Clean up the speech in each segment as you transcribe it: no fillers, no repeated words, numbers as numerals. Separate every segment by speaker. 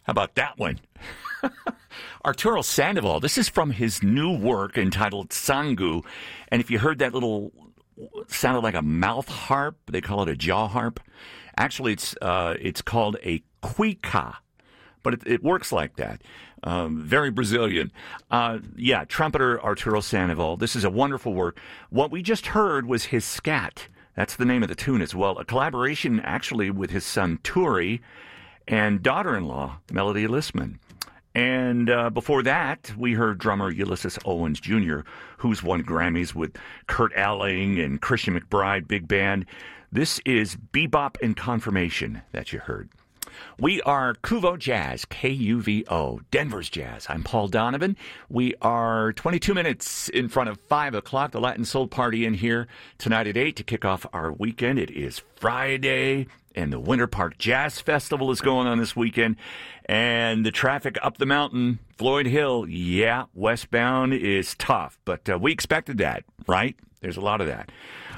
Speaker 1: How about that one? Arturo Sandoval, this is from his new work entitled Sangu. And if you heard that little, sounded like a mouth harp, they call it a jaw harp. Actually, it's called a cuica, but it works like that. Very Brazilian. Trumpeter Arturo Sandoval. This is a wonderful work. What we just heard was his scat. That's the name of the tune as well. A collaboration actually with his son Turi and daughter-in-law Melody Listman. And before that, we heard drummer Ulysses Owens Jr., who's won Grammys with Kurt Elling and Christian McBride Big Band. This is Bebop and Confirmation that you heard. We are Kuvo Jazz, K-U-V-O, Denver's Jazz. I'm Paul Donovan. We are 22 minutes in front of 5 o'clock, the Latin Soul Party in here tonight at 8 to kick off our weekend. It is Friday, and the Winter Park Jazz Festival is going on this weekend. And the traffic up the mountain, Floyd Hill, westbound is tough. But we expected that, right? There's a lot of that.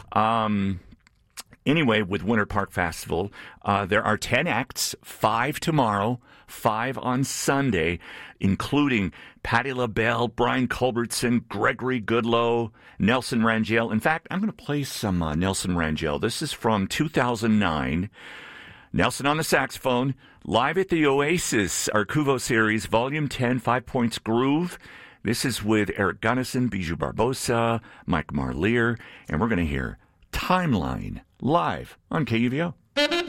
Speaker 1: Anyway, with Winter Park Festival, there are 10 acts, 5 tomorrow, 5 on Sunday, including Patti LaBelle, Brian Culbertson, Gregory Goodloe, Nelson Rangel. In fact, I'm going to play some Nelson Rangel. This is from 2009. Nelson on the saxophone, live at the Oasis, our Kuvo series, Volume 10, 5 Points Groove. This is with Eric Gunnison, Bijou Barbosa, Mike Marlier, and we're going to hear Timeline live on KUVO.